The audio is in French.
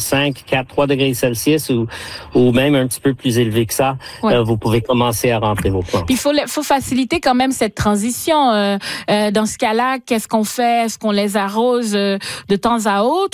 5, 4, 3 degrés Celsius ou même un petit peu plus élevé que ça, vous pouvez commencer à rentrer vos plantes. Il faut faciliter quand même cette transition. Dans ce cas-là, qu'est-ce qu'on fait? Est-ce qu'on les arrose de temps à autre